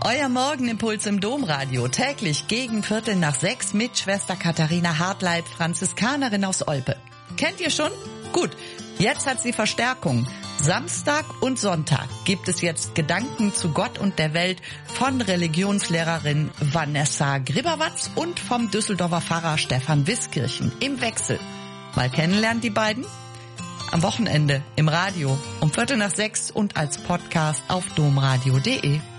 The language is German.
Euer Morgenimpuls im Domradio, täglich gegen 5:45 mit Schwester Katharina Hartleib, Franziskanerin aus Olpe. Kennt ihr schon? Gut, jetzt hat sie Verstärkung. Samstag und Sonntag gibt es jetzt Gedanken zu Gott und der Welt von Religionslehrerin Vanessa Gribberwatz und vom Düsseldorfer Pfarrer Stefan Wiskirchen im Wechsel. Mal kennenlernen die beiden? Am Wochenende im Radio um 5:45 und als Podcast auf domradio.de.